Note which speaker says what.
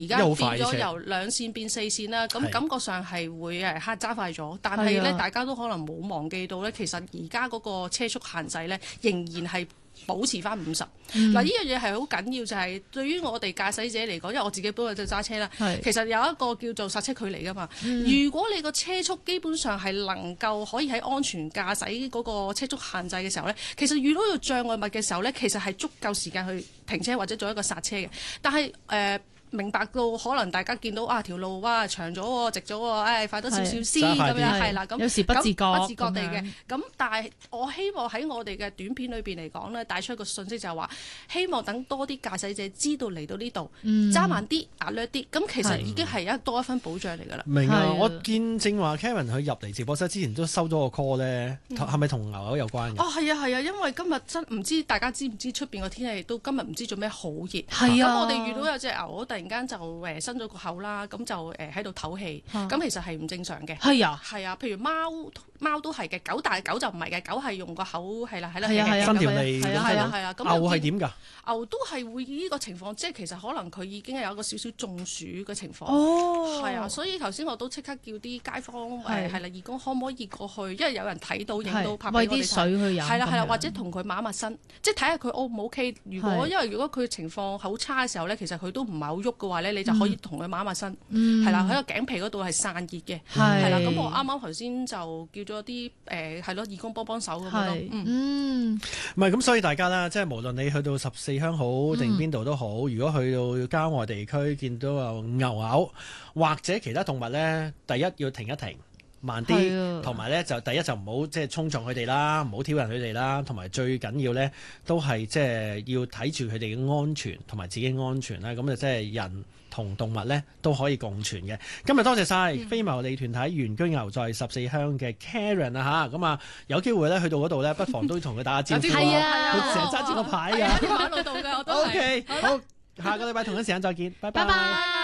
Speaker 1: 而家變咗由2線變4線啦，咁感覺上係會揸快咗，但係咧大家都可能冇忘記到咧，其實而家嗰個車速限制咧仍然係保持翻50。嗱，呢樣嘢係好緊要，就係對於我哋駕駛者嚟講，因為我自己本身就揸車啦，其實有一個叫做剎車距離噶嘛。如果你個車速基本上係能夠可以喺安全駕駛嗰個車速限制嘅時候咧，其實遇到個障礙物嘅時候咧，其實係足夠時間去停車或者做一個剎車嘅。但係明白到可能大家見到條路長咗喎，直咗喎，快多少少先咁樣，係啦，咁
Speaker 2: 有時不自覺
Speaker 1: 地嘅。咁但係我希望喺我哋嘅短片裏邊嚟講咧，帶出一個信息就係話，希望等多啲駕駛者知道嚟到呢度揸慢啲、壓略啲，咁其實已經係多一分保障嚟㗎啦。
Speaker 3: 明啊！我見正話 Karen 佢入嚟直播室之前都收咗個 call 咧，係咪同牛牛有關嘅？
Speaker 1: 係啊，因為今日真唔知大家知唔知出邊個天氣都今日唔知做咩好熱。
Speaker 2: 係啊，
Speaker 1: 咁我哋遇到有隻牛突然間就伸咗個口啦，咁就喺度唞氣，咁其實係唔正常嘅。
Speaker 2: 係啊，
Speaker 1: 譬如貓都係嘅，但係狗就唔係嘅，狗係用個口係啦，
Speaker 3: 伸條脷。
Speaker 1: 係啊，咁
Speaker 3: 牛係點㗎？
Speaker 1: 牛都係會呢個情況，即係其實可能佢已經係有一個少少中暑嘅情況。係啊，所以頭先我都即刻叫啲街坊係啦，義工可唔可以過去？因為有人睇到影到拍俾我哋睇。餵啲水去飲。係啦，或者同佢抹身，即係睇下佢 O 唔 OK。因為如果佢情況好差嘅時候咧，其實佢都唔係好喐嘅話咧，你就可以同佢抹身。係啦，喺個頸皮嗰度係散熱嘅。係啦，咁我啱啱頭先就叫咗啲義工幫手咁樣咯。
Speaker 3: 唔係咁，所以大家啦，即係無論你去到14鄉好定邊度都好，如果去到郊外地區見到有牛或者其他動物咧，第一要停一停，慢啲，同埋咧就第一就唔好即係衝撞佢哋啦，唔好挑釁佢哋啦，同埋最緊要咧都係即係要睇住佢哋嘅安全同埋自己安全啦。咁就即係人同動物咧都可以共存嘅。今日多謝晒非牟利團體原居牛在14鄉嘅 Karen 啊嚇，咁啊有機會咧去到嗰度咧，不妨都同佢打下招呼。
Speaker 2: 係啊，
Speaker 3: 佢成日揸住個牌㗎。
Speaker 1: 喺馬路度㗎，我都係。
Speaker 3: OK，好，下個禮拜同一時間再見，拜拜。